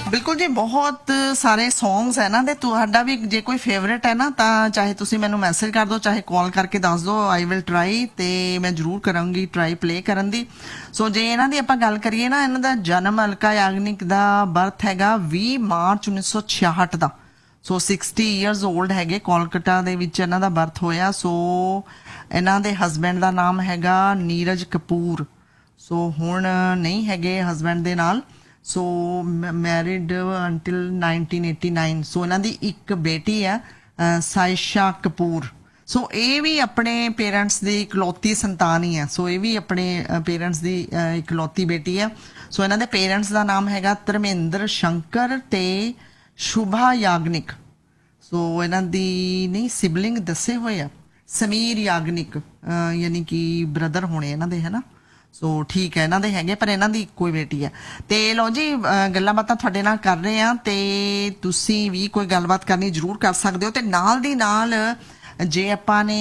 ਬਿਲਕੁਲ ਜੀ, ਬਹੁਤ ਸਾਰੇ ਸੌਂਗਸ ਹੈ ਨਾ ਤੇ ਤੁਹਾਡਾ ਵੀ ਜੇ ਕੋਈ ਫੇਵਰੇਟ ਹੈ ਨਾ ਤਾਂ ਚਾਹੇ ਤੁਸੀਂ ਮੈਨੂੰ ਮੈਸੇਜ ਕਰ ਦਿਓ, ਚਾਹੇ ਕਾਲ ਕਰਕੇ ਦੱਸ ਦਿਓ। ਆਈ ਵਿਲ ਟਰਾਈ, ਤੇ ਮੈਂ ਜ਼ਰੂਰ ਕਰਾਂਗੀ ਟਰਾਈ ਪਲੇ ਕਰਨ ਦੀ। ਸੋ ਜੇ ਇਹਨਾਂ ਦੀ ਆਪਾਂ ਗੱਲ ਕਰੀਏ ਨਾ, ਇਹਨਾਂ ਦਾ ਜਨਮ ਅਲਕਾ ਯਾਗਨਿਕ ਦਾ ਬਰਥ ਹੈਗਾ 20 ਮਾਰਚ 1966 ਦਾ। ਸੋ 60 ਇਅਰਸ 올ਡ ਹੈਗੇ, ਕੋਲਕਾਤਾ ਦੇ ਵਿੱਚ ਇਹਨਾਂ ਦਾ ਬਰਥ ਹੋਇਆ। ਸੋ ਇਹਨਾਂ ਦੇ ਹਸਬੈਂਡ ਦਾ ਨਾਮ ਹੈਗਾ ਨੀਰਜ ਕਪੂਰ। ਸੋ ਹੁਣ ਨਹੀਂ ਹੈਗੇ ਹਸਬੈਂਡ ਦੇ ਨਾਲ। ਸੋ ਮੈਰਿਡ ਅੰਟਿਲ 1989। ਸੋ ਇਹਨਾਂ ਦੀ ਇੱਕ ਬੇਟੀ ਹੈ ਸਾਇਸ਼ਾ ਕਪੂਰ। ਸੋ ਇਹ ਵੀ ਆਪਣੇ ਪੇਰੈਂਟਸ ਦੀ ਇਕਲੌਤੀ ਸੰਤਾਨ ਹੀ ਹੈ। ਸੋ ਇਹ ਵੀ ਆਪਣੇ ਪੇਰੈਂਟਸ ਦੀ ਇਕਲੌਤੀ ਬੇਟੀ ਹੈ। ਸੋ ਇਹਨਾਂ ਦੇ ਪੇਰੈਂਟਸ ਦਾ ਨਾਮ ਹੈਗਾ ਧਰਮਿੰਦਰ ਸ਼ੰਕਰ ਤੇ ਸ਼ੁਭਾ ਯਾਗਨਿਕ। ਸੋ ਇਹਨਾਂ ਦੀ ਨਹੀਂ ਸਿਬਲਿੰਗ ਦੱਸੇ ਹੋਏ ਆ, ਸਮੀਰ ਯਾਗਨਿਕ, ਯਾਨੀ ਕਿ ਬ੍ਰਦਰ ਹੋਣੇ ਇਹਨਾਂ ਦੇ, ਹੈ ਨਾ। ਸੋ ਠੀਕ ਹੈ, ਇਹਨਾਂ ਦੇ ਹੈਗੇ, ਪਰ ਇਹਨਾਂ ਦੀ ਇੱਕੋ ਹੀ ਬੇਟੀ ਹੈ। ਤੇ ਲਓ ਜੀ, ਗੱਲਾਂ ਬਾਤਾਂ ਤੁਹਾਡੇ ਨਾਲ ਕਰ ਰਹੇ ਆ, ਤੇ ਤੁਸੀਂ ਵੀ ਕੋਈ ਗੱਲਬਾਤ ਕਰਨੀ ਜ਼ਰੂਰ ਕਰ ਸਕਦੇ ਹੋ। ਤੇ ਨਾਲ ਦੀ ਨਾਲ ਜੇ ਆਪਾਂ ਨੇ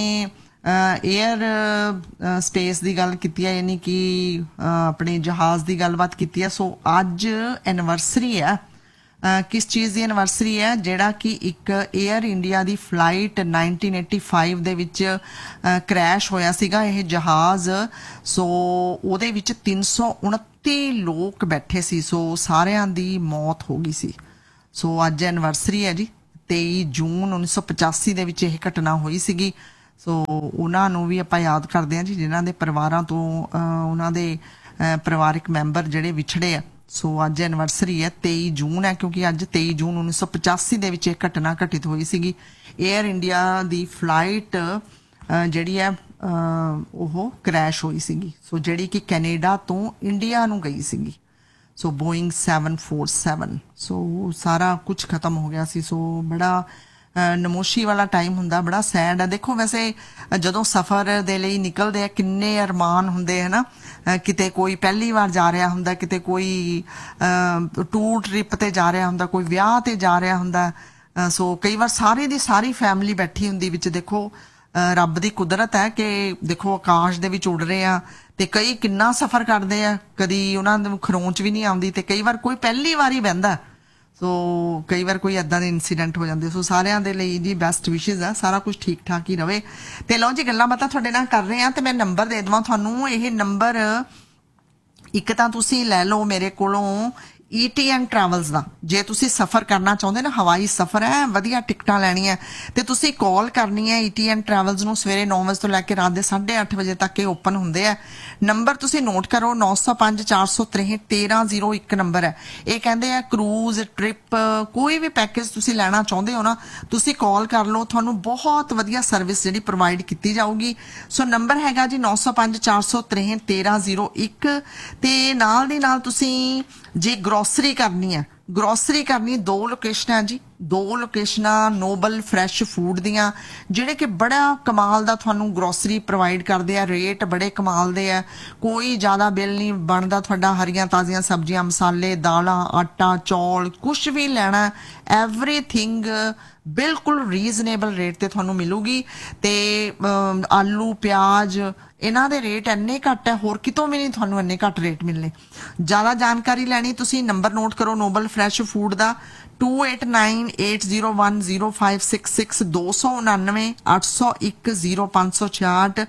에ਅਰ ਸਪੇਸ ਦੀ ਗੱਲ ਕੀਤੀ ਹੈ, ਯਾਨੀ ਕਿ ਆਪਣੇ ਜਹਾਜ਼ ਦੀ ਗੱਲਬਾਤ ਕੀਤੀ ਹੈ। ਸੋ ਅੱਜ ਐਨੀਵਰਸਰੀ ਹੈ। ਕਿਸ ਚੀਜ਼ ਦੀ ਐਨੀਵਰਸਰੀ ਹੈ? ਜਿਹੜਾ ਕਿ ਇੱਕ 에ਅਰ ਇੰਡੀਆ ਦੀ ਫਲਾਈਟ 1985 ਦੇ ਵਿੱਚ ਕ੍ਰੈਸ਼ ਹੋਇਆ ਸੀਗਾ ਇਹ ਜਹਾਜ਼। ਸੋ ਉਹਦੇ ਵਿੱਚ 329 ਲੋਕ ਬੈਠੇ ਸੀ। ਸੋ ਸਾਰਿਆਂ ਦੀ ਮੌਤ ਹੋ ਗਈ ਸੀ। ਸੋ ਅੱਜ ਐਨੀਵਰਸਰੀ ਹੈ ਜੀ, 23 ਜੂਨ 1985 ਦੇ ਵਿੱਚ ਇਹ ਘਟਨਾ ਹੋਈ ਸੀਗੀ। ਸੋ ਉਹਨਾਂ ਨੂੰ ਵੀ ਆਪਾਂ ਯਾਦ ਕਰਦੇ ਹਾਂ ਜੀ, ਜਿਨ੍ਹਾਂ ਦੇ ਪਰਿਵਾਰਾਂ ਤੋਂ ਉਹਨਾਂ ਦੇ ਪਰਿਵਾਰਿਕ ਮੈਂਬਰ ਜਿਹੜੇ ਵਿਛੜੇ ਆ। ਸੋ ਅੱਜ ਐਨੀਵਰਸਰੀ ਹੈ, 23 ਜੂਨ ਹੈ, ਕਿਉਂਕਿ ਅੱਜ 23 ਜੂਨ 1985 ਦੇ ਵਿੱਚ ਇਹ ਘਟਨਾ ਘਟਿਤ ਹੋਈ ਸੀਗੀ। 에ਅਰ ਇੰਡੀਆ ਦੀ ਫਲਾਈਟ ਜਿਹੜੀ ਹੈ ਉਹ ਕ੍ਰੈਸ਼ ਹੋਈ ਸੀਗੀ। ਸੋ ਜਿਹੜੀ ਕਿ ਕੈਨੇਡਾ ਤੋਂ ਇੰਡੀਆ ਨੂੰ ਗਈ ਸੀਗੀ। ਸੋ ਬੋਇੰਗ 747। ਸੋ ਸਾਰਾ ਕੁਝ ਖਤਮ ਹੋ ਗਿਆ ਸੀ। ਸੋ ਬੜਾ ਨਮੋਸ਼ੀ ਵਾਲਾ ਟਾਈਮ ਹੁੰਦਾ, ਬੜਾ ਸੈਡ ਹੈ। ਦੇਖੋ ਵੈਸੇ ਜਦੋਂ ਸਫ਼ਰ ਦੇ ਲਈ ਨਿਕਲਦੇ ਆ ਕਿੰਨੇ ਅਰਮਾਨ ਹੁੰਦੇ ਹੈ ਨਾ। ਕਿਤੇ ਕੋਈ ਪਹਿਲੀ ਵਾਰ ਜਾ ਰਿਹਾ ਹੁੰਦਾ, ਕਿਤੇ ਕੋਈ ਟੂਰ ਟ੍ਰਿਪ ਤੇ ਜਾ ਰਿਹਾ ਹੁੰਦਾ, ਕੋਈ ਵਿਆਹ ਤੇ ਜਾ ਰਿਹਾ ਹੁੰਦਾ। ਸੋ ਕਈ ਵਾਰ ਸਾਰੀ ਦੀ ਸਾਰੀ ਫੈਮਿਲੀ ਬੈਠੀ ਹੁੰਦੀ ਵਿੱਚ। ਦੇਖੋ ਰੱਬ ਦੀ ਕੁਦਰਤ ਹੈ ਕਿ ਦੇਖੋ ਆਕਾਸ਼ ਦੇ ਵਿੱਚ ਉੱਡ ਰਹੇ ਆ, ਤੇ ਕਈ ਕਿੰਨਾ ਸਫ਼ਰ ਕਰਦੇ ਆ, ਕਦੀ ਉਹਨਾਂ ਨੂੰ ਖਰੋਂਚ ਵੀ ਨਹੀਂ ਆਉਂਦੀ, ਤੇ ਕਈ ਵਾਰ ਕੋਈ ਪਹਿਲੀ ਵਾਰ ਹੀ ਬਹਿੰਦਾ। ਸੋ ਕਈ ਵਾਰ ਕੋਈ ਏਦਾਂ ਦੇ ਇਨਸੀਡੈਂਟ ਹੋ ਜਾਂਦੇ। ਸੋ ਸਾਰਿਆਂ ਦੇ ਲਈ ਜੀ ਬੈਸਟ ਵਿਸ਼ੇਜ਼ ਆ, ਸਾਰਾ ਕੁਝ ਠੀਕ ਠਾਕ ਹੀ ਰਵੇ। ਤੇ ਲਓ ਜੀ, ਗੱਲਾਂ ਬਾਤਾਂ ਤੁਹਾਡੇ ਨਾਲ ਕਰ ਰਹੇ ਆ, ਤੇ ਮੈਂ ਨੰਬਰ ਦੇ ਦੇਵਾਂ ਤੁਹਾਨੂੰ। ਇਹ ਨੰਬਰ ਇੱਕ ਤਾਂ ਤੁਸੀਂ ਲੈ ਲਓ ਮੇਰੇ ਕੋਲੋਂ ETN ਟਰੈਵਲਸ ਦਾ। ਜੇ ਤੁਸੀਂ ਸਫ਼ਰ ਕਰਨਾ ਚਾਹੁੰਦੇ ਨਾ, ਹਵਾਈ ਸਫ਼ਰ ਹੈ, ਵਧੀਆ ਟਿਕਟਾਂ ਲੈਣੀਆਂ, ਤੇ ਤੁਸੀਂ ਕਾਲ ਕਰਨੀ ਹੈ ETN ਟਰੈਵਲਸ ਨੂੰ। ਸਵੇਰੇ 9 ਵਜੇ ਤੋਂ ਲੈ ਕੇ ਰਾਤ ਦੇ 8:30 ਵਜੇ ਤੱਕ ਇਹ ਓਪਨ ਹੁੰਦੇ ਆ। ਨੰਬਰ ਤੁਸੀਂ ਨੋਟ ਕਰੋ, 905 463 1301 ਨੰਬਰ ਹੈ। ਇਹ ਕਹਿੰਦੇ ਆ ਕਰੂਜ਼ ਟ੍ਰਿਪ, ਕੋਈ ਵੀ ਪੈਕੇਜ ਤੁਸੀਂ ਲੈਣਾ ਚਾਹੁੰਦੇ ਹੋ ਨਾ, ਤੁਸੀਂ ਕਾਲ ਕਰ ਲਓ, ਤੁਹਾਨੂੰ ਬਹੁਤ ਵਧੀਆ ਸਰਵਿਸ ਜਿਹੜੀ ਪ੍ਰੋਵਾਈਡ ਕੀਤੀ ਜਾਊਗੀ। ਸੋ ਨੰਬਰ ਹੈਗਾ ਜੀ 905 463 1301। ਤੇ ਨਾਲ ਦੀ ਨਾਲ ਤੁਸੀਂ ਜੇ ਗਰੋਸਰੀ ਕਰਨੀ ਹੈ, ਗਰੋਸਰੀ ਕਰਨੀ 2 ਲੋਕੇਸ਼ਨਾਂ ਜੀ, 2 ਲੋਕੇਸ਼ਨਾਂ ਨੋਬਲ ਫਰੈਸ਼ ਫੂਡ ਦੀਆਂ, ਜਿਹੜੇ ਕਿ ਬੜਾ ਕਮਾਲ ਦਾ ਤੁਹਾਨੂੰ ਗਰੋਸਰੀ ਪ੍ਰੋਵਾਈਡ ਕਰਦੇ ਆ। ਰੇਟ ਬੜੇ ਕਮਾਲ ਦੇ ਆ, ਕੋਈ ਜ਼ਿਆਦਾ ਬਿੱਲ ਨਹੀਂ ਬਣਦਾ ਤੁਹਾਡਾ। ਹਰੀਆਂ ਤਾਜ਼ੀਆਂ ਸਬਜ਼ੀਆਂ, ਮਸਾਲੇ, ਦਾਲਾਂ, ਆਟਾ, ਚੌਲ, ਕੁਛ ਵੀ ਲੈਣਾ, ਐਵਰੀਥਿੰਗ ਬਿਲਕੁਲ ਰੀਜ਼ਨੇਬਲ ਰੇਟ ਤੇ ਤੁਹਾਨੂੰ ਮਿਲੂਗੀ। ਤੇ ਆਲੂ, ਪਿਆਜ਼, ਇਹਨਾਂ ਦੇ ਰੇਟ ਇੰਨੇ ਘੱਟ ਹੈ, ਹੋਰ ਕਿਤੋਂ ਵੀ ਨਹੀਂ ਤੁਹਾਨੂੰ ਇੰਨੇ ਘੱਟ ਰੇਟ ਮਿਲਣੇ। ਜ਼ਿਆਦਾ ਜਾਣਕਾਰੀ ਲੈਣੀ ਤੁਸੀਂ ਨੰਬਰ ਨੋਟ ਕਰੋ ਨੋਬਲ ਫਰੈਸ਼ ਫੂਡ ਦਾ 2898010566 299 801 0566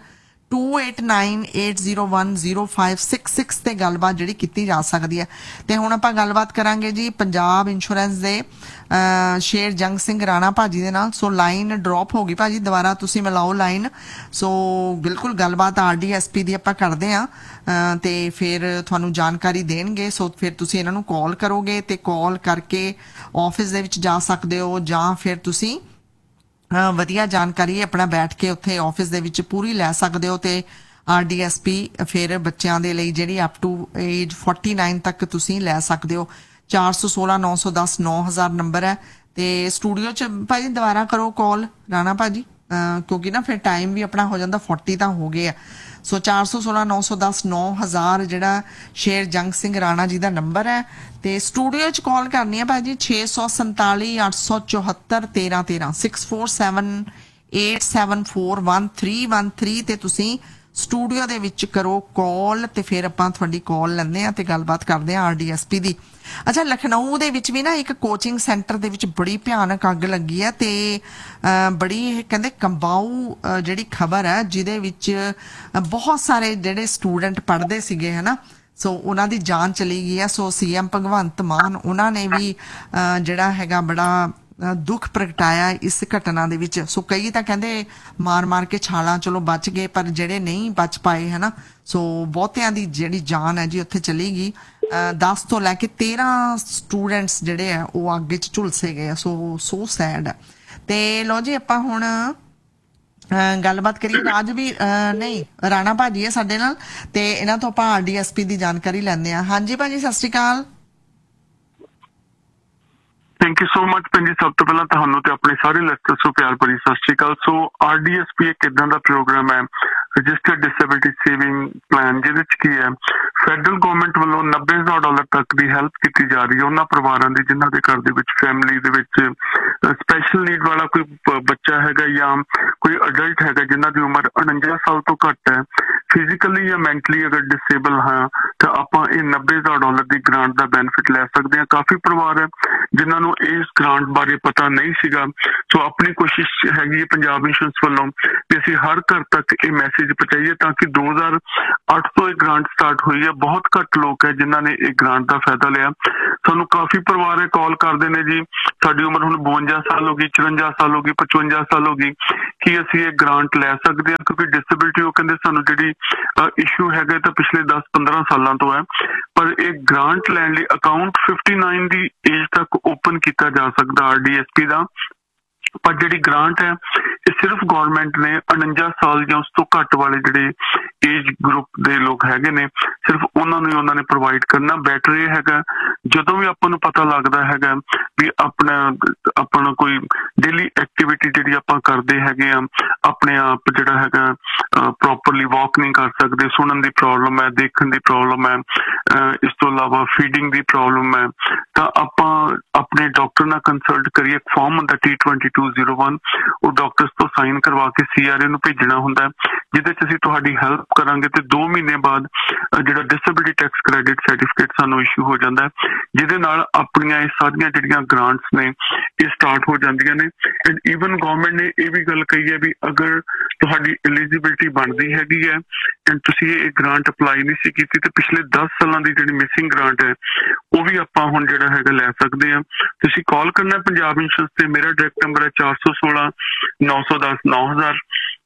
2898010566 ਤੇ ਗੱਲਬਾਤ ਜਿਹੜੀ ਕੀਤੀ ਜਾ ਸਕਦੀ ਹੈ। ਤੇ ਹੁਣ ਆਪਾਂ ਗੱਲਬਾਤ ਕਰਾਂਗੇ ਜੀ ਪੰਜਾਬ ਇੰਸ਼ੋਰੈਂਸ ਦੇ ਸ਼ੇਰ ਜੰਗ ਸਿੰਘ ਰਾਣਾ ਭਾਜੀ ਦੇ ਨਾਲ। ਸੋ ਲਾਈਨ ਡ੍ਰੌਪ ਹੋ ਗਈ ਭਾਜੀ, ਦੁਬਾਰਾ ਤੁਸੀਂ ਮਿਲਾਓ ਲਾਈਨ। ਸੋ ਬਿਲਕੁਲ ਗੱਲਬਾਤ RDSP ਦੀ ਆਪਾਂ ਕਰਦੇ ਹਾਂ, ਤੇ ਫਿਰ ਤੁਹਾਨੂੰ ਜਾਣਕਾਰੀ ਦੇਣਗੇ। ਸੋ ਫਿਰ ਤੁਸੀਂ ਇਹਨਾਂ ਨੂੰ ਕਾਲ ਕਰੋਗੇ, ਤੇ ਕਾਲ ਕਰਕੇ ਆਫਿਸ ਦੇ ਵਿੱਚ ਜਾ ਸਕਦੇ ਹੋ, ਜਾਂ ਫਿਰ ਤੁਸੀਂ ਵਧੀਆ ਜਾਣਕਾਰੀ ਆਪਣਾ ਬੈਠ ਕੇ ਉੱਥੇ ਆਫਿਸ ਦੇ ਵਿੱਚ ਪੂਰੀ ਲੈ ਸਕਦੇ ਹੋ। ਤੇ RDSP ਫਿਰ ਬੱਚਿਆਂ ਦੇ ਲਈ ਜਿਹੜੀ ਅਪ ਟੂ ਏਜ 49 ਤੱਕ ਤੁਸੀਂ ਲੈ ਸਕਦੇ ਹੋ। 416 910 9000 ਨੰਬਰ ਹੈ। ਤੇ ਸਟੂਡੀਓ 'ਚ ਭਾਜੀ ਦੁਬਾਰਾ ਕਰੋ ਕਾਲ ਰਾਣਾ ਭਾਜੀ, ਕਿਉਂਕਿ ਨਾ ਫਿਰ ਟਾਈਮ ਵੀ ਆਪਣਾ ਹੋ ਜਾਂਦਾ, 40 ਤਾਂ ਹੋ ਗਏ ਆ। ਸੋ 416 910 9000 ਜਿਹੜਾ ਸ਼ੇਰ ਜੰਗ ਸਿੰਘ ਰਾਣਾ ਜੀ ਦਾ ਨੰਬਰ ਹੈ। ਤੇ ਸਟੂਡੀਓ 'ਚ ਕਾਲ ਕਰਨੀ ਹੈ ਭਾਜੀ 647 874 1313 647 874 1313 ਤੇ ਤੁਸੀਂ ਸਟੂਡੀਓ ਦੇ ਵਿੱਚ ਕਰੋ ਕਾਲ ਤੇ ਫਿਰ ਆਪਾਂ ਤੁਹਾਡੀ ਕਾਲ ਲੈਂਦੇ ਆ ਤੇ ਗੱਲਬਾਤ ਕਰਦੇ ਆ RDSP ਦੀ। ਅੱਛਾ, ਲਖਨਊ ਦੇ ਵਿੱਚ ਵੀ ਨਾ ਇੱਕ ਕੋਚਿੰਗ ਸੈਂਟਰ ਦੇ ਵਿੱਚ ਬੜੀ ਭਿਆਨਕ ਅੱਗ ਲੱਗੀ ਹੈ ਤੇ ਬੜੀ ਇਹ ਕਹਿੰਦੇ ਕੰਬਾਊ ਜਿਹੜੀ ਖਬਰ ਹੈ ਜਿਹਦੇ ਵਿੱਚ ਬਹੁਤ ਸਾਰੇ ਜਿਹੜੇ ਸਟੂਡੈਂਟ ਪੜ੍ਹਦੇ ਸੀਗੇ ਹੈ ਨਾ, ਸੋ ਉਹਨਾਂ ਦੀ ਜਾਨ ਚਲੀ ਗਈ ਹੈ। ਸੋ CM ਭਗਵੰਤ ਮਾਨ ਉਹਨਾਂ ਨੇ ਵੀ ਜਿਹੜਾ ਹੈਗਾ ਬੜਾ ਦੁੱਖ ਪ੍ਰਗਟਾਇਆ ਇਸ ਘਟਨਾ ਦੇ ਵਿੱਚ। ਸੋ ਕਈ ਤਾਂ ਕਹਿੰਦੇ ਮਾਰ ਕੇ ਛਾਲਾਂ ਚਲੋ ਬਚ ਗਏ, ਪਰ ਜਿਹੜੇ ਨਹੀਂ ਬਚ ਪਾਏ ਹੈ ਨਾ, ਸੋ ਬਹੁਤਿਆਂ ਦੀ ਜਿਹੜੀ ਜਾਨ ਹੈ ਜੀ ਉੱਥੇ ਚਲੀ ਗਈ। 10 ਤੋਂ ਲੈ ਕੇ 13 ਸਟੂਡੈਂਟਸ ਜਿਹੜੇ ਆ ਉਹ ਅੱਗ 'ਚ ਝੁਲਸੇ ਗਏ। So sad. ਤੇ ਲੋ ਜੀ ਆਪਾਂ ਹੁਣ ਗੱਲਬਾਤ ਕਰੀਏ। ਰਾਜ ਵੀ ਨਹੀਂ, ਰਾਣਾ ਭਾਜੀ ਹੈ ਸਾਡੇ ਨਾਲ ਤੇ ਇਹਨਾਂ ਤੋਂ ਆਪਾਂ RDSP ਦੀ ਜਾਣਕਾਰੀ ਲੈਂਦੇ ਆ। ਹਾਂਜੀ ਭਾਜੀ, ਸਤਿ ਸ਼੍ਰੀ ਅਕਾਲ। ਥੈਂਕ ਯੂ ਸੋ ਮਚ ਭੈਣ ਜੀ। ਸਭ ਤੋਂ ਪਹਿਲਾਂ ਤੁਹਾਨੂੰ ਤੇ ਆਪਣੇ ਸਾਰੇ ਲਿਸਟਰਸ ਨੂੰ ਪਿਆਰ ਭਰੀ ਸਤਿ ਸ਼੍ਰੀ ਅਕਾਲ। ਸੋ RDSP ਇੱਕ ਇਦਾਂ ਦਾ ਪ੍ਰੋਗਰਾਮ ਹੈ, ਰਜਿਸਟਰਡ ਡਿਸੇਬਿਲਿਟੀ ਸੇਵਿੰਗ ਪਲਾਨ, ਜਿਹਦੇ ਚ ਕੀ ਹੈ ਫੈਡਰਲ ਗਵਰਨਮੈਂਟ ਵੱਲੋਂ $90,000 ਤੱਕ ਦੀ ਹੈਲਪ ਕੀਤੀ ਜਾ ਰਹੀ ਹੈ ਉਹਨਾਂ ਪਰਿਵਾਰਾਂ ਦੀ ਜਿਨ੍ਹਾਂ ਦੇ ਘਰ ਦੇ ਵਿੱਚ ਫੈਮਿਲੀ ਦੇ ਵਿੱਚ ਸਪੈਸ਼ਲ ਨੀਡ ਵਾਲਾ ਕੋਈ ਬੱਚਾ ਹੈਗਾ ਜਾਂ ਕੋਈ ਅਡਲਟ ਹੈਗਾ ਜਿਨ੍ਹਾਂ ਦੀ ਉਮਰ 49 ਸਾਲ ਤੋਂ ਘੱਟ ਹੈ, ਫਿਜ਼ੀਕਲੀ ਜਾਂ ਮੈਂਟਲੀ ਅਗਰ ਡਿਸੇਬਲ ਹਾਂ ਤਾਂ ਆਪਾਂ ਇਹ $90,000 ਦੀ ਗ੍ਰਾਂਟ ਦਾ ਬੈਨੀਫਿਟ ਲੈ ਸਕਦੇ ਹਾਂ। ਕਾਫੀ ਪਰਿਵਾਰ ਹੈ ਜਿਨ੍ਹਾਂ ਨੂੰ ਇਸ ਗ੍ਰਾਂਟ ਬਾਰੇ ਪਤਾ ਨਹੀਂ ਸੀਗਾ। ਸੋ ਆਪਣੀ ਕੋਸ਼ਿਸ਼ ਹੈਗੀ ਹੈ ਪੰਜਾਬ ਇੰਸ਼ੋਰੈਂਸ ਵੱਲੋਂ ਕਿ ਅਸੀਂ ਹਰ ਘਰ ਤੱਕ ਇਹ ਮੈਸੇਜ ਪਹੁੰਚਾਈਏ ਤਾਂ ਕਿ 2008 ਤੋਂ ਇਹ ਗ੍ਰਾਂਟ ਸਟਾਰਟ ਹੋਈ ਹੈ। ਬਹੁਤ ਘੱਟ ਲੋਕ ਹੈ ਜਿਨ੍ਹਾਂ ਨੇ ਇਹ ਗ੍ਰਾਂਟ ਦਾ ਫਾਇਦਾ ਲਿਆ। ਸਾਨੂੰ ਕਾਫੀ ਪਰਿਵਾਰ ਇਹ ਕਾਲ ਕਰਦੇ ਨੇ ਜੀ ਸਾਡੀ ਉਮਰ ਹੁਣ 52 ਸਾਲ ਹੋ ਗਈ, 54 ਸਾਲ ਹੋ ਗਈ, 55 ਸਾਲ ਹੋ ਗਈ, ਕੀ ਅਸੀਂ ਇਹ ਗ੍ਰਾਂਟ ਲੈ ਸਕਦੇ ਹਾਂ? ਕਿਉਂਕਿ ਡਿਸੇਬਿਲਿਟੀ ਉਹ ਕਹਿੰਦੇ ਸਾਨੂੰ ਜਿਹੜੀ ਇਸ਼ੂ ਹੈਗਾ ਤਾਂ ਪਿਛਲੇ 10-15 ਸਾਲਾਂ ਤੋਂ ਹੈ, ਪਰ ਇਹ ਗ੍ਰਾਂਟ ਲੈਣ ਲਈ ਅਕਾਊਂਟ 59 ਦੀ ਏਜ ਤੱਕ ਓਪਨ ਕੀਤਾ ਜਾ ਸਕਦਾ RDSP ਦਾ। ਪਰ ਜਿਹੜੀ ਗ੍ਰਾਂਟ ਹੈ ਇਹ ਸਿਰਫ ਗਵਰਨਮੈਂਟ ਨੇ 49 ਸਾਲ ਜਾਂ ਉਸ ਤੋਂ ਘੱਟ ਵਾਲੇ ਜਿਹੜੇ ਏਜ ਗਰੁੱਪ ਦੇ ਲੋਕ ਹੈਗੇ ਨੇ ਸਿਰਫ ਉਹਨਾਂ ਨੂੰ ਹੀ ਉਹਨਾਂ ਨੇ ਪ੍ਰੋਵਾਈਡ ਕਰਨਾ। ਬੈਟਰ ਇਹ ਹੈਗਾ ਜਦੋਂ ਵੀ ਆਪਾਂ ਨੂੰ ਪਤਾ ਲੱਗਦਾ ਹੈਗਾ ਵੀ ਆਪਣਾ ਕੋਈ ਡੇਲੀ ਐਕਟੀਵਿਟੀ ਜਿਹੜੀ ਆਪਾਂ ਕਰਦੇ ਹੈਗੇ ਆ, ਆਪਣੇ ਆਪ ਜਿਹੜਾ ਹੈਗਾ ਪ੍ਰੋਪਰਲੀ ਵਾਕ ਨਹੀਂ ਕਰ ਸਕਦੇ, ਸੁਣਨ ਦੀ ਪ੍ਰੋਬਲਮ ਹੈ, ਦੇਖਣ ਦੀ ਪ੍ਰੋਬਲਮ ਹੈ, ਇਸ ਤੋਂ ਇਲਾਵਾ ਫੀਡਿੰਗ ਦੀ ਪ੍ਰੋਬਲਮ ਹੈ, ਤਾਂ ਆਪਾਂ ਆਪਣੇ ਡਾਕਟਰ ਨਾਲ ਕੰਸਲਟ ਕਰੀਏ। ਇੱਕ ਫਾਰਮ ਹੁੰਦਾ T2201, ਉਹ ਡਾਕਟਰਸ ਤੋਂ ਸਾਈਨ ਕਰਵਾ ਕੇ CRA ਨੂੰ ਭੇਜਣਾ ਹੁੰਦਾ, ਜਿਹਦੇ ਚ ਅਸੀਂ ਤੁਹਾਡੀ ਹੈਲਪ ਕਰਾਂਗੇ ਤੇ 2 ਮਹੀਨੇ ਬਾਅਦ ਜਿਹੜਾ ਡਿਸੇਬਿਲਿਟੀ ਟੈਕਸ ਕ੍ਰੈਡਿਟ ਸਰਟੀਫਿਕੇਟ ਸਾਨੂੰ ਇਸ਼ੂ ਹੋ ਜਾਂਦਾ, ਜਿਹਦੇ ਨਾਲ ਆਪਣੀਆਂ ਇਹ ਸਾਰੀਆਂ ਜਿਹੜੀਆਂ ਗ੍ਰਾਂਟਸ ਨੇ ਇਹ ਸਟਾਰਟ ਹੋ ਜਾਂਦੀਆਂ ਨੇ। ਐਂਡ ਈਵਨ ਗਵਰਨਮੈਂਟ ਨੇ ਇਹ ਵੀ ਗੱਲ ਕਹੀ ਹੈ ਵੀ ਅਗਰ ਤੁਹਾਡੀ ਐਲੀਜੀਬਿਲਿਟੀ ਬਣਦੀ ਹੈਗੀ ਹੈ ਐਂਡ ਤੁਸੀਂ ਇਹ ਗ੍ਰਾਂਟ ਅਪਲਾਈ ਨਹੀਂ ਸੀ ਕੀਤੀ ਤੇ ਪਿਛਲੇ 10 ਸਾਲਾਂ ਦੀ ਜਿਹੜੀ ਮਿਸਿੰਗ ਗ੍ਰਾਂਟ ਹੈ ਉਹ ਵੀ ਆਪਾਂ ਹੁਣ ਜਿਹੜਾ ਹੈਗਾ ਲੈ ਸਕਦੇ ਹਾਂ। ਤੁਸੀਂ ਕਾਲ ਕਰਨਾ ਪੰਜਾਬ ਇੰਸ਼ੋਰੈਂਸ ਤੇ, ਮੇਰਾ ਡਾਇਰੈਕਟ ਨੰਬਰ ਹੈ 416 910 9000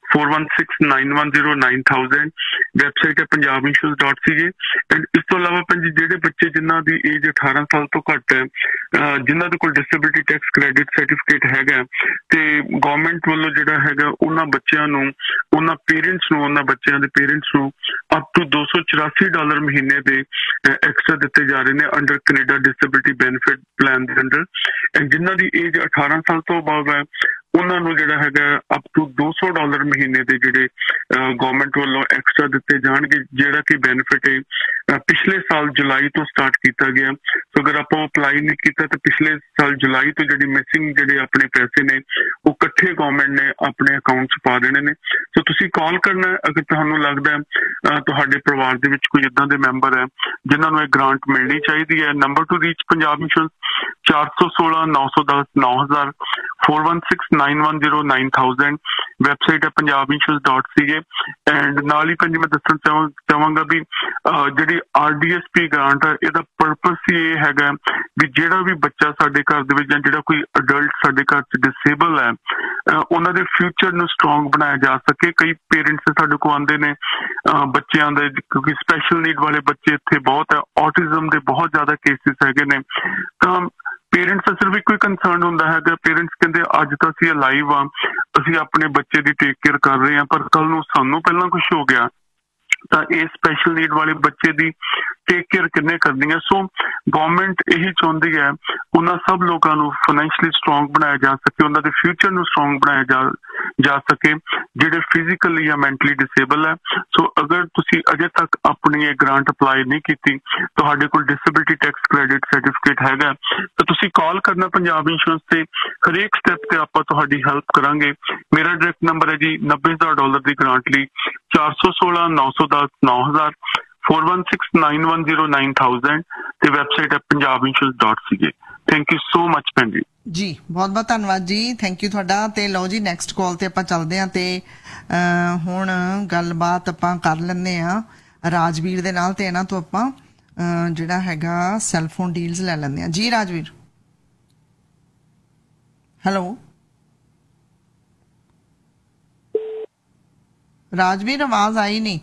4169109000। ਵੈਬਸਾਈਟ ਹੈ punjabinsurance.ca। ਐਂਡ ਇਸ ਤੋਂ ਇਲਾਵਾ ਜਿਹੜੇ ਬੱਚੇ ਜਿਨ੍ਹਾਂ ਦੀ ਏਜ 18 ਸਾਲ ਤੋਂ ਘੱਟ ਹੈ, ਜਿਨ੍ਹਾਂ ਦੇ ਕੋਲ ਡਿਸੇਬਿਲਿਟੀ ਟੈਕਸ ਕ੍ਰੈਡਿਟ ਸਰਟੀਫਿਕੇਟ ਹੈਗਾ ਤੇ ਗਵਰਨਮੈਂਟ ਵੱਲੋਂ ਜਿਹੜਾ ਹੈਗਾ ਉਹਨਾਂ ਬੱਚਿਆਂ ਨੂੰ, ਉਹਨਾਂ ਪੇਰੈਂਟਸ ਨੂੰ, ਉਹਨਾਂ ਬੱਚਿਆਂ ਦੇ ਪੇਰੈਂਟਸ ਨੂੰ ਅਪ ਟੂ $284 ਮਹੀਨੇ ਦੇ ਐਕਸਟਰਾ ਦਿੱਤੇ ਜਾ ਰਹੇ ਨੇ under Canada disability benefit plan ਦੇ ਅੰਡਰ। ਐਂਡ ਜਿਨ੍ਹਾਂ ਦੀ ਏਜ 18 ਸਾਲ ਤੋਂ ਅਬਵ ਹੈ ਉਹਨਾਂ ਨੂੰ ਜਿਹੜਾ ਹੈਗਾ ਅਪ ਟੂ $200 ਮਹੀਨੇ ਦੇ ਜਿਹੜੇ ਗਵਰਨਮੈਂਟ ਵੱਲੋਂ ਐਕਸਟਰਾ ਦਿੱਤੇ ਜਾਣਗੇ, ਜਿਹੜਾ ਕਿ ਬੈਨੀਫਿਟ ਹੈ ਪਿਛਲੇ ਸਾਲ ਜੁਲਾਈ ਤੋਂ ਸਟਾਰਟ ਕੀਤਾ ਗਿਆ। ਸੋ ਅਗਰ ਆਪਾਂ ਅਪਲਾਈ ਨਹੀਂ ਕੀਤਾ ਤਾਂ ਪਿਛਲੇ ਸਾਲ ਜੁਲਾਈ ਤੋਂ ਜਿਹੜੀ ਮਿਸਿੰਗ ਜਿਹੜੇ ਆਪਣੇ ਪੈਸੇ ਨੇ ਉਹ ਇਕੱਠੇ ਗਵਰਨਮੈਂਟ ਨੇ ਆਪਣੇ ਅਕਾਊਂਟ 'ਚ ਪਾ ਦੇਣੇ ਨੇ। ਸੋ ਤੁਸੀਂ ਕਾਲ ਕਰਨਾ ਅਗਰ ਤੁਹਾਨੂੰ ਲੱਗਦਾ ਤੁਹਾਡੇ ਪਰਿਵਾਰ ਦੇ ਵਿੱਚ ਕੋਈ ਏਦਾਂ ਦੇ ਮੈਂਬਰ ਹੈ ਜਿਨ੍ਹਾਂ ਨੂੰ ਇਹ ਗ੍ਰਾਂਟ ਮਿਲਣੀ ਚਾਹੀਦੀ ਹੈ। Number two reach Punjab insurance 416 910 9000 4169109000। Website ਹੈ punjabinsurance.ca। ਐਂਡ ਨਾਲ ਹੀ ਮੈਂ ਦੱਸਣਾ ਚਾਹਾਂਗਾ ਵੀ ਜਿਹੜੀ RDSP ਗ੍ਰਾਂਟ ਹੈ ਇਹਦਾ ਪਰਪਸ ਹੀ ਇਹ ਹੈਗਾ ਵੀ ਜਿਹੜਾ ਵੀ ਬੱਚਾ ਸਾਡੇ ਘਰ ਦੇ ਵਿੱਚ ਜਾਂ ਜਿਹੜਾ ਕੋਈ ਅਡਲਟ ਸਾਡੇ ਘਰ 'ਚ ਡਿਸੇਬਲ ਹੈ ਉਹਨਾਂ ਦੇ ਫਿਊਚਰ ਨੂੰ ਸਟਰੋਂਗ ਬਣਾਇਆ ਜਾ ਸਕੇ। ਕਈ ਪੇਰੈਂਟਸ ਸਾਡੇ ਕੋਲ ਆਉਂਦੇ ਨੇ ਬੱਚਿਆਂ ਦੇ, ਕਿਉਂਕਿ ਸਪੈਸ਼ਲ ਨੀਡ ਵਾਲੇ ਬੱਚੇ ਇੱਥੇ ਬਹੁਤ ਹੈ, ਔਟਿਜ਼ਮ ਦੇ ਬਹੁਤ ਜ਼ਿਆਦਾ ਕੇਸਿਸ ਹੈਗੇ ਨੇ, ਤਾਂ ਪੇਰੈਂਟਸ ਦਾ ਸਿਰਫ ਇੱਕੋ ਹੀ ਕੰਸਰਨ ਹੁੰਦਾ ਹੈਗਾ। ਪੇਰੈਂਟਸ ਕਹਿੰਦੇ ਅੱਜ ਤਾਂ ਅਸੀਂ ਅਲਾਈਵ ਆ, ਅਸੀਂ ਆਪਣੇ ਬੱਚੇ ਦੀ ਟੇਕ ਕੇਅਰ ਕਰ ਰਹੇ ਹਾਂ, ਪਰ ਕੱਲ ਨੂੰ ਸਾਨੂੰ ਪਹਿਲਾਂ ਕੁਝ ਹੋ ਗਿਆ ਤਾਂ ਇਹ ਸਪੈਸ਼ਲ ਨੀਡ ਵਾਲੇ ਬੱਚੇ ਦੀ ਟੇਕ ਕੇਅਰ ਕਿੰਨੇ ਕਰਨੀ ਹੈ। ਸੋ ਗਵਰਨਮੈਂਟ ਇਹੀ ਚਾਹੁੰਦੀ ਹੈ ਉਹਨਾਂ ਸਭ ਲੋਕਾਂ ਨੂੰ ਫਾਈਨੈਂਸ਼ਲੀ ਸਟਰੋਂਗ ਬਣਾਇਆ ਜਾ ਸਕੇ, ਉਹਨਾਂ ਦੇ ਫਿਊਚਰ ਨੂੰ ਸਟਰੋਂਗ ਬਣਾਇਆ ਜਾ ਸਕੇ ਜਿਹੜੇ ਫਿਜ਼ੀਕਲੀ ਜਾਂ ਮੈਂਟਲੀ ਡਿਸੇਬਲ ਹੈ। ਸੋ ਅਗਰ ਤੁਸੀਂ ਅਜੇ ਤੱਕ ਆਪਣੀ ਇਹ ਗ੍ਰਾਂਟ ਅਪਲਾਈ ਨਹੀਂ ਕੀਤੀ, ਤੁਹਾਡੇ ਕੋਲ ਡਿਸੇਬਿਲਿਟੀ ਟੈਕਸ ਕ੍ਰੈਡਿਟ ਸਰਟੀਫਿਕੇਟ ਹੈਗਾ ਤਾਂ ਤੁਸੀਂ ਕਾਲ ਕਰਨਾ ਪੰਜਾਬ ਇੰਸ਼ੋਰੈਂਸ ਤੇ। ਹਰੇਕ ਸਟੈਪ ਤੇ ਆਪਾਂ ਤੁਹਾਡੀ ਹੈਲਪ ਕਰਾਂਗੇ। ਮੇਰਾ ਡਾਇਰੈਕਟ ਨੰਬਰ ਹੈ ਜੀ $90,000 ਦੀ ਗ੍ਰਾਂਟ ਲਈ 416 910 9000 4169109000 ਤੇ ਵੈਬਸਾਈਟ ਹੈ punjabinsurance.ca। Thank you so much ਭੈਣ ਜੀ। ਜੀ ਬਹੁਤ ਬਹੁਤ ਧੰਨਵਾਦ ਜੀ, ਥੈਂਕ ਯੂ ਤੁਹਾਡਾ। ਤੇ ਲਓ ਜੀ ਨੈਕਸਟ ਕਾਲ ਤੇ ਆਪਾਂ ਚੱਲਦੇ ਹਾਂ ਤੇ ਹੁਣ ਗੱਲਬਾਤ ਆਪਾਂ ਕਰ ਲੈਂਦੇ ਹਾਂ ਰਾਜਵੀਰ ਦੇ ਨਾਲ ਤੇ ਇਹਨਾਂ ਤੋਂ ਆਪਾਂ ਜਿਹੜਾ ਹੈਗਾ ਸੈਲਫੋਨ ਡੀਲਸ ਲੈ ਲੈਂਦੇ ਹਾਂ। ਜੀ ਰਾਜਵੀਰ, ਹੈਲੋ ਰਾਜਵੀਰ, ਆਵਾਜ਼ ਆਈ ਨਹੀਂ।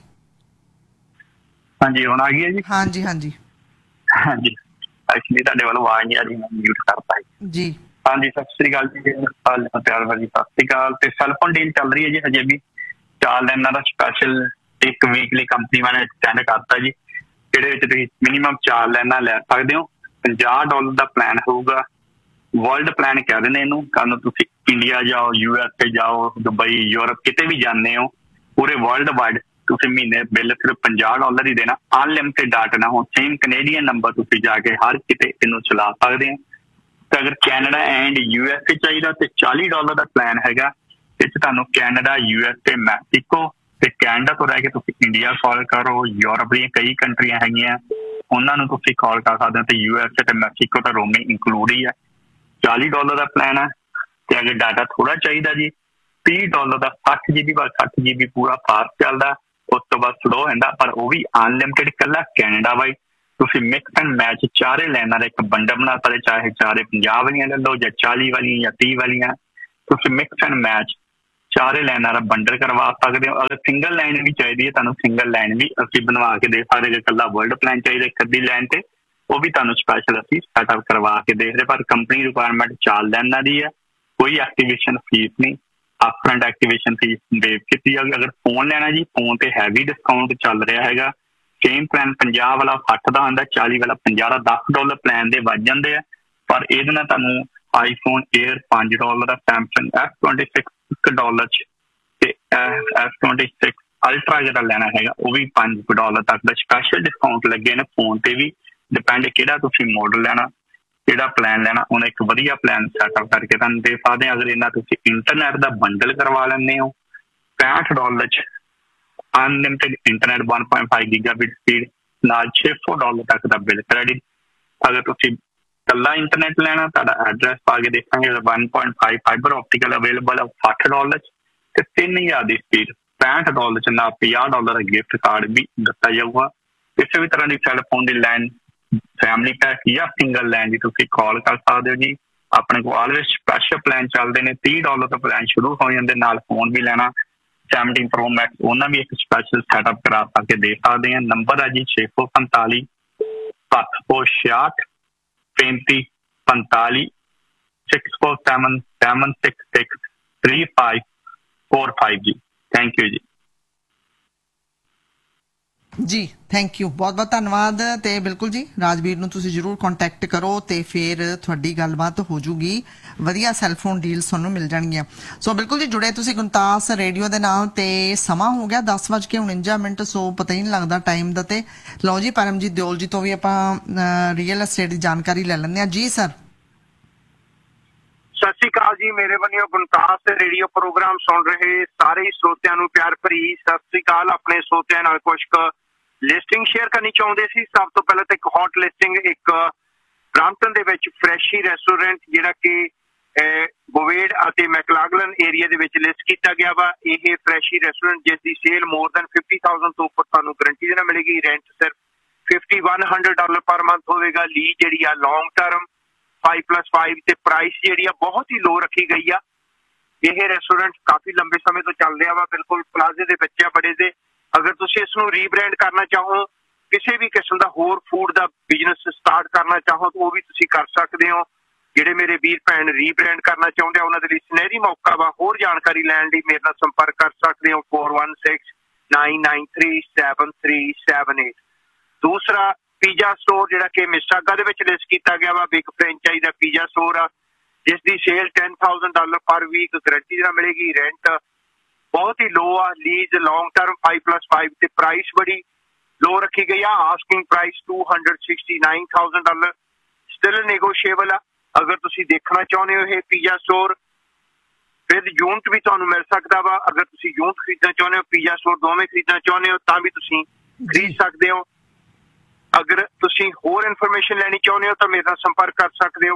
ਹਾਂਜੀ ਹੁਣ ਆ ਗਈ ਹੈ ਜੀ। ਹਾਂਜੀ ਹਾਂਜੀ ਹਾਂਜੀ ਐਕਚੁਅਲੀ ਤੁਹਾਡੇ ਵੱਲੋਂ ਆਵਾਜ਼ ਨਹੀਂ ਆ ਰਹੀ, ਮੈਂ ਮਿਊਟ ਕਰਤਾ ਜੀ। ਹਾਂਜੀ ਸਤਿ ਸ੍ਰੀ ਅਕਾਲ ਜੀ, ਪਿਆਰ ਭਰੀ ਸਤਿ ਸ੍ਰੀ ਅਕਾਲ। ਤੇ ਸੈਲਫੋਨ ਡੀਲ ਚੱਲ ਰਹੀ ਹੈ ਜੀ ਹਜੇ ਵੀ। 4 ਲਾਈਨਾਂ ਦਾ ਸਪੈਸ਼ਲ ਇੱਕ ਵੀਕਲੀ ਕੰਪਨੀ ਵਾਲੇ ਐਕਸਟੈਂਡ ਕਰਤਾ ਜੀ, ਜਿਹਦੇ ਵਿੱਚ ਤੁਸੀਂ ਮਿਨੀਮਮ 4 ਲਾਈਨਾਂ ਲੈ ਸਕਦੇ ਹੋ। $50 ਦਾ ਪਲਾਨ ਹੋਊਗਾ। ਵਰਲਡ ਪਲਾਨ ਕਹਿ ਦਿੰਦੇ ਇਹਨੂੰ। ਕੱਲ ਨੂੰ ਤੁਸੀਂ ਇੰਡੀਆ ਜਾਓ, USA ਜਾਓ, ਦੁਬਈ, ਯੂਰਪ ਕਿਤੇ ਵੀ ਜਾਂਦੇ ਹੋ, ਪੂਰੇ ਵਰਲਡ ਵਾਈਡ ਤੁਸੀਂ ਮਹੀਨੇ ਬਿੱਲ ਸਿਰਫ $50 ਹੀ ਦੇਣਾ। ਅਨਲਿਮਿਟਿਡ ਡਾਟਾ ਨਾ ਹੋ, ਸੇਮ ਕੈਨੇਡੀਅਨ ਨੰਬਰ ਤੁਸੀਂ ਜਾ ਕੇ ਹਰ ਕਿਤੇ ਇਹਨੂੰ ਚਲਾ ਸਕਦੇ ਹੋ। ਤੇ ਅਗਰ ਕੈਨੇਡਾ ਐਂਡ USA ਚਾਹੀਦਾ ਤੇ $40 ਦਾ ਪਲਾਨ ਹੈਗਾ। ਇਹ 'ਚ ਤੁਹਾਨੂੰ ਕੈਨੇਡਾ, USA, ਮੈਕਸੀਕੋ ਤੇ ਕੈਨੇਡਾ ਤੋਂ ਰਹਿ ਕੇ ਤੁਸੀਂ ਇੰਡੀਆ ਕਾਲ ਕਰੋ। ਯੂਰਪ ਦੀਆਂ ਕਈ ਕੰਟਰੀਆਂ ਹੈਗੀਆਂ, ਉਹਨਾਂ ਨੂੰ ਤੁਸੀਂ ਕਾਲ ਕਰ ਸਕਦੇ ਹੋ। ਤੇ USA ਤੇ ਮੈਕਸੀਕੋ ਤਾਂ ਰੋਮਿੰਗ ਇਨਕਲੂਡ ਹੀ ਹੈ। $40 ਦਾ ਪਲਾਨ ਹੈ। ਤੇ ਅਗਰ ਡਾਟਾ ਥੋੜਾ ਚਾਹੀਦਾ ਜੀ, $30 ਦਾ 60 GB ਬਾਅਦ 60 GB ਪੂਰਾ ਫਾਸਟ ਚੱਲਦਾ। ਉਸ ਤੋਂ ਬਾਅਦ ਸਲੋ ਹੁੰਦਾ, ਪਰ ਉਹ ਵੀ ਅਨਲਿਮਿਟਿਡ ਇਕੱਲਾ ਕੈਨੇਡਾ ਵਾਈਡ। ਤੁਸੀਂ ਮਿਕਸ ਐਂਡ ਮੈਚ ਚਾਰੇ ਲਾਈਨਾਂ ਦਾ ਇੱਕ ਬੰਡਲ ਬਣਾ ਸਕਦੇ, ਚਾਹੇ ਚਾਰੇ 50 ਵਾਲੀਆਂ ਲੈ ਲਓ ਜਾਂ 40 ਵਾਲੀਆਂ ਜਾਂ 30 ਵਾਲੀਆਂ। ਤੁਸੀਂ ਮਿਕਸ ਐਂਡ ਮੈਚ ਚਾਰੇ ਲਾਈਨਾਂ ਦਾ ਬੰਡਲ ਕਰਵਾ ਸਕਦੇ ਹੋ। ਅਗਰ ਸਿੰਗਲ ਲਾਈਨ ਵੀ ਚਾਹੀਦੀ ਹੈ ਤੁਹਾਨੂੰ, ਸਿੰਗਲ ਲਾਈਨ ਵੀ ਅਸੀਂ ਬਣਵਾ ਕੇ ਦੇ ਸਕਦੇ। ਜੇ ਇਕੱਲਾ ਵਰਲਡ ਪਲਾਨ ਚਾਹੀਦਾ ਇੱਕ ਅੱਧੀ ਲਾਈਨ ਤੇ, ਉਹ ਵੀ ਤੁਹਾਨੂੰ ਸਪੈਸ਼ਲ ਅਸੀਂ ਸੈਟਅਪ ਕਰਵਾ ਕੇ ਦੇਖਦੇ। ਪਰ ਕੰਪਨੀ ਰਿਕੁਆਇਰਮੈਂਟ 4 ਲਾਈਨਾਂ ਦੀ ਹੈ, ਕੋਈ ਐਕਟੀਵੇਸ਼ਨ ਫੀਸ ਨਹੀਂ। ਅਪਫਰੰਟ ਐਕਟੀਵੇਸ਼ਨ ਫੀਸ ਵੇਵ ਕੀਤੀ ਜਾਊਗੀ। ਅਗਰ ਫੋਨ ਲੈਣਾ ਜੀ, ਫੋਨ ਤੇ ਹੈਵੀ ਡਿਸਕਾਊਂਟ ਚੱਲ ਰਿਹਾ ਹੈਗਾ। ਸੇਮ ਪਲਾਨ 50 ਵਾਲਾ 60 ਦਾ ਆਉਂਦਾ, 40 ਵਾਲਾ 50 ਦਾ। $10 ਪਲਾਨ ਦੇ ਵੱਜ ਜਾਂਦੇ ਆ, ਪਰ ਇਹਦੇ ਨਾਲ ਤੁਹਾਨੂੰ ਆਈਫੋਨ 에ਅਰ $5 ਦਾ, ਸੈਮਸੰਗ S26 $1 ਚ, ਤੇ S26 ਅਲਟਰਾ ਜਿਹੜਾ ਲੈਣਾ ਹੈਗਾ ਉਹ ਵੀ $5 ਤੱਕ ਦਾ ਸਪੈਸ਼ਲ ਡਿਸਕਾਊਂਟ ਲੱਗੇ ਨੇ। ਫੋਨ ਤੇ ਵੀ ਡਿਪੈਂਡ ਕਿਹੜਾ ਤੁਸੀਂ ਮਾਡਲ ਲੈਣਾ, ਕਿਹੜਾ ਪਲਾਨ ਲੈਣਾ, ਉਹਨੇ ਇੱਕ ਵਧੀਆ ਪਲਾਨ ਸੈਟਅਪ ਕਰਕੇ ਤੁਹਾਨੂੰ ਦੇ ਸਕਦੇ। ਅਗਰ ਇਹਨਾਂ ਤੁਸੀਂ ਇੰਟਰਨੈਟ ਦਾ ਬੰਡਲ ਕਰਵਾ ਲੈਂਦੇ ਹੋ $65 ਚ, ਅਨਲਿਮਿਟਿਡ ਇੰਟਰਨੈਟ 1.5 ਗੀਗਾਬਿਟ ਸਪੀਡ ਨਾਲ $600 ਤੱਕ ਦਾ ਬਿੱਲ ਕ੍ਰੈਡਿਟ। ਅਗਰ ਤੁਸੀਂ ਇਕੱਲਾ ਇੰਟਰਨੈਟ ਲੈਣਾ, ਤੁਹਾਡਾ ਐਡਰੈਸ ਪਾ ਕੇ ਦੇਖਾਂਗੇ 1.5 ਫਾਈਬਰ ਆਪਟੀਕਲ ਅਵੇਲੇਬਲ $60 ਚ, ਤੇ 3000 ਦੀ ਸਪੀਡ $65 ਚ ਨਾਲ $50 ਦਾ ਗਿਫਟ ਕਾਰਡ ਵੀ ਦਿੱਤਾ ਜਾਊਗਾ। ਕਿਸੇ ਵੀ ਤਰ੍ਹਾਂ ਦੀ ਸੈਲਫੋਨ ਦੀ ਲਾਈਨ, ਫੈਮਿਲੀ ਪੈਕ ਜਾਂ ਸਿੰਗਲ ਲਾਈਨ ਦੀ ਤੁਸੀਂ ਕਾਲ ਕਰ ਸਕਦੇ ਹੋ ਜੀ। ਆਪਣੇ ਕੋਲ ਆਲਵੇਜ਼ ਸਪੈਸ਼ਲ ਪਲਾਨ ਚੱਲਦੇ ਨੇ। $30 ਤੋਂ ਪਲਾਨ ਸ਼ੁਰੂ ਹੋ ਜਾਂਦੇ। ਨਾਲ ਫੋਨ ਵੀ ਲੈਣਾ 17 Pro Max, ਉਹਨਾਂ ਵੀ ਇੱਕ ਸਪੈਸ਼ਲ ਸੈਟਅਪ ਕਰਾ ਕੇ ਦੇ ਸਕਦੇ ਹਾਂ। ਨੰਬਰ ਹੈ ਜੀ 645 766 3545 647 766 3545 ਜੀ। ਥੈਂਕ ਯੂ ਜੀ। ਜੀ ਥੈਂਕ ਯੂ, ਬਹੁਤ ਬਹੁਤ ਧੰਨਵਾਦ। ਤੇ ਬਿਲਕੁਲ ਜੀ ਰਾਜਵੀਰ ਨੂੰ ਤੁਸੀਂ ਜ਼ਰੂਰ ਕੰਟੈਕਟ ਕਰੋ ਤੇ ਫਿਰ ਤੁਹਾਡੀ ਗੱਲਬਾਤ ਹੋ ਜੂਗੀ। ਵਧੀਆ ਸੈਲਫੋਨ ਡੀਲਸ ਤੁਹਾਨੂੰ ਮਿਲ ਜਾਣਗੀਆਂ। ਸੋ ਬਿਲਕੁਲ ਜੀ ਜੁੜੇ ਤੁਸੀਂ ਗੁਣਤਾਸ ਰੇਡੀਓ ਦੇ ਨਾਲ। ਤੇ ਸਮਾਂ ਹੋ ਗਿਆ 10:49, ਸੋ ਪਤਾ ਹੀ ਨਹੀਂ ਲੱਗਦਾ ਟਾਈਮ ਦਾ। ਤੇ ਲਓ ਜੀ ਪਰਮਜੀਤ ਦਿਓਲ ਜੀ ਤੋਂ ਵੀ ਆਪਾਂ ਰੀਅਲ ਐਸਟੇਟ ਦੀ ਜਾਣਕਾਰੀ ਲੈ ਲੈਂਦੇ ਹਾਂ। ਜੀ ਸਰ। ਸਤਿ ਸ਼੍ਰੀ ਅਕਾਲ ਜੀ, ਮੇਰੇ ਵੱਲੋਂ ਗੁਣਤਾਸ ਰੇਡੀਓ ਪ੍ਰੋਗਰਾਮ ਸੁਣ ਰਹੇ ਸਾਰੇ ਸਰੋਤਿਆਂ ਨੂੰ ਪਿਆਰ ਭਰੀ ਸਤਿ ਸ਼੍ਰੀ ਅਕਾਲ। ਆਪਣੇ ਸਰੋਤਿਆਂ ਨਾਲ ਕੁਝ ਲਿਸਟਿੰਗ ਸ਼ੇਅਰ ਕਰਨੀ ਚਾਹੁੰਦੇ ਸੀ। ਸਭ ਤੋਂ ਪਹਿਲਾਂ ਤਾਂ ਇੱਕ ਹੌਟ ਲਿਸਟਿੰਗ, ਇੱਕ ਬ੍ਰਾਂਪਟਨ ਦੇ ਵਿੱਚ ਫਰੈਸ਼ੀ ਰੈਸਟੋਰੈਂਟ ਜਿਹੜਾ ਕਿ ਬੋਵੇਡ ਅਤੇ ਮੈਕਲਾਗਲਨ ਏਰੀਆ ਦੇ ਵਿੱਚ ਲਿਸਟ ਕੀਤਾ ਗਿਆ ਵਾ। ਇਹ ਫਰੈਸ਼ੀ ਰੈਸਟੋਰੈਂਟ ਜਿਸ ਦੀ ਸੇਲ ਮੋਰ ਦੈਨ 50,000 ਤੋਂ ਉੱਪਰ ਤੁਹਾਨੂੰ ਗਰੰਟੀ ਦੇ ਨਾਲ ਮਿਲੇਗੀ। ਰੈਂਟ ਸਿਰਫ $5,100 ਪਰ ਮੰਥ ਹੋਵੇਗਾ। ਲੀਜ਼ ਜਿਹੜੀ ਆ ਲੌਂਗ ਟਰਮ 5+5 ਤੇ ਪ੍ਰਾਈਸ ਜਿਹੜੀ ਆ ਬਹੁਤ ਹੀ ਲੋ ਰੱਖੀ ਗਈ ਆ। ਇਹ ਰੈਸਟੋਰੈਂਟ ਕਾਫੀ ਲੰਬੇ ਸਮੇਂ ਤੋਂ ਚੱਲ ਰਿਹਾ ਵਾ, ਬਿਲਕੁਲ ਪਲਾਜ਼ੇ ਦੇ ਵਿੱਚ ਆ ਬੜੇ ਦੇ। ਅਗਰ ਤੁਸੀਂ ਇਸ ਨੂੰ ਰੀਬ੍ਰਾਂਡ ਕਰਨਾ ਚਾਹੋ, ਕਿਸੇ ਵੀ ਕਿਸਮ ਦਾ ਹੋਰ ਫੂਡ ਦਾ ਬਿਜ਼ਨਸ ਸਟਾਰਟ ਕਰਨਾ ਚਾਹੋ ਤਾਂ ਉਹ ਵੀ ਤੁਸੀਂ ਕਰ ਸਕਦੇ ਹੋ। ਜਿਹੜੇ ਮੇਰੇ ਵੀਰ ਭੈਣ ਰੀਬ੍ਰਾਂਡ ਕਰਨਾ ਚਾਹੁੰਦੇ ਆ ਉਹਨਾਂ ਦੇ ਲਈ ਸੁਨਹਿਰੀ ਮੌਕਾ ਵਾ। ਹੋਰ ਜਾਣਕਾਰੀ ਲੈਣ ਲਈ ਮੇਰੇ ਨਾਲ ਸੰਪਰਕ ਕਰ ਸਕਦੇ ਹੋ 4169937378। ਦੂਸਰਾ ਪੀਜ਼ਾ ਸਟੋਰ ਜਿਹੜਾ ਕਿ ਮਿਸਟਾਗਾ ਦੇ ਵਿੱਚ ਲਿਸਟ ਕੀਤਾ ਗਿਆ ਵਾ। ਬਿਗ ਫਰੈਂਚਾਈਜ਼ ਦਾ ਪੀਜ਼ਾ ਸਟੋਰ ਆ ਜਿਸ ਦੀ ਸੇਲ $10,000 ਪਰ ਵੀਕ ਗਰੰਟੀ ਨਾਲ ਮਿਲੇਗੀ। ਰੈਂਟ ਬਹੁਤ ਹੀ ਲੋ ਆ। ਲੀਜ਼ ਲੌਂਗ ਟਰਮ 5+5 ਤੇ ਪ੍ਰਾਈਸ ਬੜੀ ਲੋ ਰੱਖੀ ਗਈ ਆ। ਆਸਕਿੰਗ ਪ੍ਰਾਈਸ $269,000 ਸਟਿਲ ਨੈਗੋਸ਼ੀਏਬਲ ਆ। ਅਗਰ ਤੁਸੀਂ ਦੇਖਣਾ ਚਾਹੁੰਦੇ ਹੋ ਇਹ ਪੀਜ਼ਾ ਸਟੋਰ ਵਿਦ ਯੂਨਿਟ ਵੀ ਤੁਹਾਨੂੰ ਮਿਲ ਸਕਦਾ ਵਾ। ਅਗਰ ਤੁਸੀਂ ਯੂਨਿਟ ਖਰੀਦਣਾ ਚਾਹੁੰਦੇ ਹੋ, ਪੀਜ਼ਾ ਸਟੋਰ ਦੋਵੇਂ ਖਰੀਦਣਾ ਚਾਹੁੰਦੇ ਹੋ ਤਾਂ ਵੀ ਤੁਸੀਂ ਖਰੀਦ ਸਕਦੇ ਹੋ। ਅਗਰ ਤੁਸੀਂ ਹੋਰ ਇਨਫੋਰਮੇਸ਼ਨ ਲੈਣੀ ਚਾਹੁੰਦੇ ਹੋ ਤਾਂ ਮੇਰੇ ਨਾਲ ਸੰਪਰਕ ਕਰ ਸਕਦੇ ਹੋ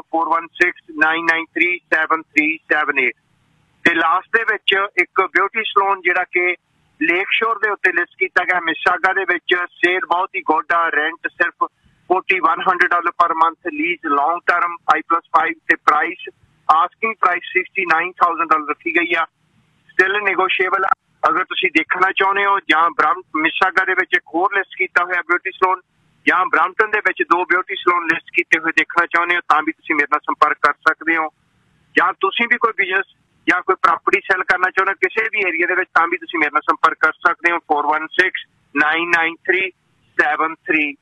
4169937378 ਤੇ ਲਾਸਟ ਦੇ ਵਿੱਚ ਇੱਕ ਬਿਊਟੀ ਸਲੂਨ ਜਿਹੜਾ ਕਿ ਲੇਕ ਸ਼ੋਰ ਦੇ ਉੱਤੇ ਲਿਸਟ ਕੀਤਾ ਗਿਆ ਮਿਸਾਗਾ ਦੇ ਵਿੱਚ। ਸੇਲ ਬਹੁਤ ਹੀ ਗੁੱਡ ਆ। ਰੈਂਟ ਸਿਰਫ $4,100 per month. Lease long term 5+5 ਤੇ ਪ੍ਰਾਈਸ ਆਸਕਿੰਗ ਪ੍ਰਾਈਸ $69,000 ਰੱਖੀ ਗਈ ਆ। Still negotiable. ਅਗਰ ਤੁਸੀਂ ਦੇਖਣਾ ਚਾਹੁੰਦੇ ਹੋ ਜਾਂ ਮਿਸਾਗਾ ਦੇ ਵਿੱਚ ਇੱਕ ਹੋਰ ਲਿਸਟ ਕੀਤਾ ਹੋਇਆ ਬਿਊਟੀ ਸਲੂਨ ਜਾਂ ਬ੍ਰੈਂਪਟਨ ਦੇ ਵਿੱਚ 2 ਬਿਊਟੀ ਸਲੂਨ ਲਿਸਟ ਕੀਤੇ ਹੋਏ ਦੇਖਣਾ ਚਾਹੁੰਦੇ ਹੋ ਤਾਂ ਵੀ ਤੁਸੀਂ ਮੇਰੇ ਨਾਲ ਸੰਪਰਕ ਕਰ ਸਕਦੇ ਹੋ। ਜਾਂ ਤੁਸੀਂ ਵੀ ਕੋਈ ਬਿਜ਼ਨਸ ਜਾਂ ਕੋਈ ਪ੍ਰਾਪਰਟੀ ਸੈਲ ਕਰਨਾ ਚਾਹੁੰਦੇ ਹੋ ਕਿਸੇ ਵੀ ਏਰੀਆ ਦੇ ਵਿੱਚ ਤਾਂ ਵੀ ਤੁਸੀਂ ਮੇਰੇ ਨਾਲ ਸੰਪਰਕ ਕਰ ਸਕਦੇ ਹੋ 4169937378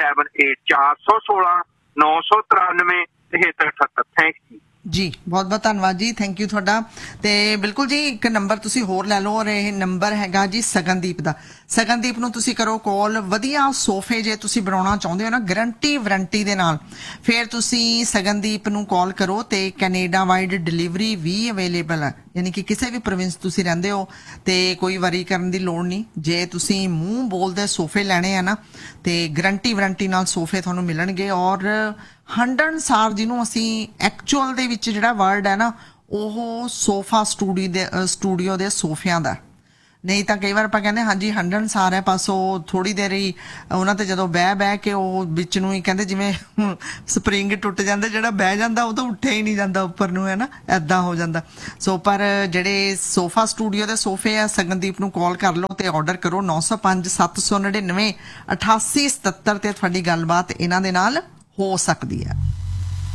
416-993-7378। ਥੈਂਕਸ ਜੀ ਬਹੁਤ ਬਹੁਤ ਧੰਨਵਾਦ ਜੀ। ਥੈਂਕ ਯੂ ਤੁਹਾਡਾ। ਤੇ ਬਿਲਕੁਲ ਜੀ ਇੱਕ ਨੰਬਰ ਤੁਸੀਂ ਹੋਰ ਲੈ ਲਓ ਔਰ ਇਹ ਨੰਬਰ ਹੈਗਾ ਜੀ ਸਗਨਦੀਪ ਦਾ। ਸਗਨਦੀਪ ਨੂੰ ਤੁਸੀਂ ਕਰੋ ਕਾਲ। ਵਧੀਆ ਸੋਫੇ ਜੇ ਤੁਸੀਂ ਬਣਾਉਣਾ ਚਾਹੁੰਦੇ ਹੋ ਨਾ ਗਰੰਟੀ ਵਾਰੰਟੀ ਦੇ ਨਾਲ, ਫਿਰ ਤੁਸੀਂ ਸਗਨਦੀਪ ਨੂੰ ਕਾਲ ਕਰੋ ਤੇ ਕੈਨੇਡਾ ਵਾਈਡ ਡਿਲੀਵਰੀ ਵੀ ਅਵੇਲੇਬਲ ਹੈ। ਯਾਨੀ ਕਿ ਕਿਸੇ ਵੀ ਪ੍ਰੋਵਿੰਸ ਤੁਸੀਂ ਰਹਿੰਦੇ ਹੋ ਤੇ ਕੋਈ ਵਰੀ ਕਰਨ ਦੀ ਲੋੜ ਨਹੀਂ। ਜੇ ਤੁਸੀਂ ਮੂੰਹ ਬੋਲਦੇ ਸੋਫੇ ਲੈਣੇ ਆ ਨਾ ਤੇ ਗਰੰਟੀ ਵਾਰੰਟੀ ਨਾਲ ਸੋਫੇ ਤੁਹਾਨੂੰ ਮਿਲਣਗੇ। ਔਰ ਹੰਡਨਸਾਰ ਜਿਹਨੂੰ ਅਸੀਂ ਐਕਚੁਅਲ ਦੇ ਵਿੱਚ ਜਿਹੜਾ ਵਰਡ ਹੈ ਨਾ ਉਹ ਸੋਫਾ ਸਟੂਡੀਓ ਦੇ ਸੋਫਿਆਂ ਦਾ। ਨਹੀਂ ਤਾਂ ਕਈ ਵਾਰ ਆਪਾਂ ਕਹਿੰਦੇ ਹਾਂਜੀ ਹੰਡਨਸਾਰ ਹੈ ਬਸ ਉਹ ਥੋੜੀ ਦੇਰ ਹੀ ਉਹਨਾਂ ਤੇ ਜਦੋਂ ਬਹਿ ਕੇ ਉਹ ਵਿੱਚ ਨੂੰ ਹੀ ਕਹਿੰਦੇ ਜਿਵੇਂ ਸਪਰਿੰਗ ਟੁੱਟ ਜਾਂਦੇ, ਜਿਹੜਾ ਬਹਿ ਜਾਂਦਾ ਉਹ ਤਾਂ ਉੱਠਿਆ ਹੀ ਨਹੀਂ ਜਾਂਦਾ ਉੱਪਰ ਨੂੰ, ਹੈ ਨਾ, ਏਦਾਂ ਹੋ ਜਾਂਦਾ। ਸੋ ਪਰ ਜਿਹੜੇ ਸੋਫਾ ਸਟੂਡੀਓ ਦੇ ਸੋਫੇ ਆ ਸਗਨਦੀਪ ਨੂੰ ਕਾਲ ਕਰ ਲਓ ਤੇ ਆਰਡਰ ਕਰੋ 905-799-8877 ਤੇ ਤੁਹਾਡੀ ਗੱਲਬਾਤ ਇਹਨਾਂ ਦੇ ਨਾਲ ਹੋ ਸਕਦੀ ਹੈ।